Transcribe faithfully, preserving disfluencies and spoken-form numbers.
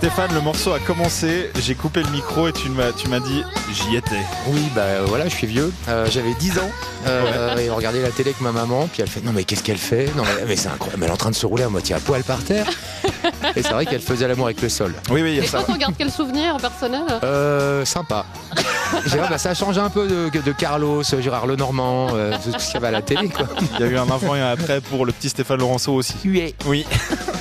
Stéphane, le morceau a commencé, j'ai coupé le micro et tu m'as, tu m'as dit j'y étais. Oui, bah voilà, je suis vieux. Euh, j'avais dix ans euh, ouais. et on regardait la télé avec ma maman. Puis elle fait non, mais qu'est-ce qu'elle fait? Non, mais, mais c'est incroyable. Elle est en train de se rouler à moitié à poil par terre. Et c'est vrai qu'elle faisait l'amour avec le sol. Oui, oui, il y a et ça. toi, t'en gardes quel souvenir personnel? Euh, sympa. J'ai, bah, ça a changé un peu de, de Carlos, Gérard Lenormand, euh, tout ce qu'il y avait à la télé, quoi. Il y a eu un avant et un après pour le petit Stéphane Laurenceau aussi. Oui. Oui.